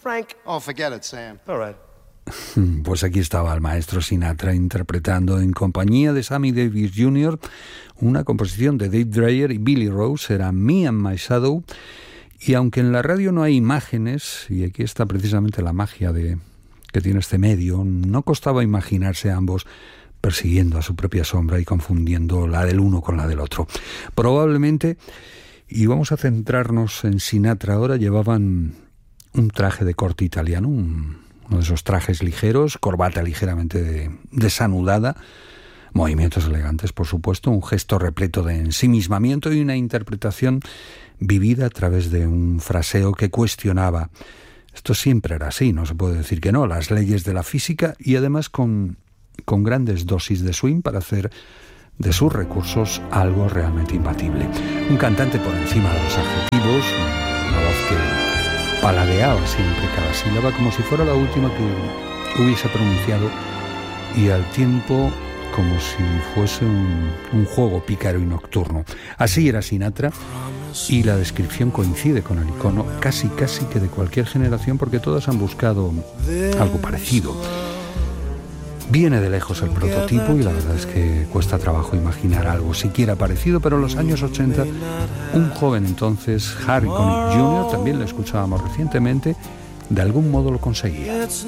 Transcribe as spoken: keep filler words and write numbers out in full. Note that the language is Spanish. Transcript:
Frank. Oh, forget it, Sam. All right. Pues aquí estaba el maestro Sinatra interpretando en compañía de Sammy Davis junior una composición de Dave Dreyer y Billy Rose, era Me and My Shadow. Y aunque en la radio no hay imágenes, y aquí está precisamente la magia de que tiene este medio, no costaba imaginarse a ambos persiguiendo a su propia sombra y confundiendo la del uno con la del otro. Probablemente, y vamos a centrarnos en Sinatra ahora, llevaban un traje de corte italiano, un, uno de esos trajes ligeros, corbata ligeramente de, desanudada, movimientos elegantes, por supuesto, un gesto repleto de ensimismamiento y una interpretación vivida a través de un fraseo que cuestionaba. Esto siempre era así, no se puede decir que no, las leyes de la física, y además con, con grandes dosis de swing para hacer de sus recursos algo realmente imbatible. Un cantante por encima de los adjetivos, una voz que paladeaba siempre cada sílaba como si fuera la última que hubiese pronunciado, y al tiempo como si fuese un, un juego pícaro y nocturno. Así era Sinatra, y la descripción coincide con el icono casi casi que de cualquier generación, porque todas han buscado algo parecido. Viene de lejos el prototipo y la verdad es que cuesta trabajo imaginar algo siquiera parecido, pero en los años ochenta un joven entonces, Harry Connick junior, también lo escuchábamos recientemente, de algún modo lo conseguía.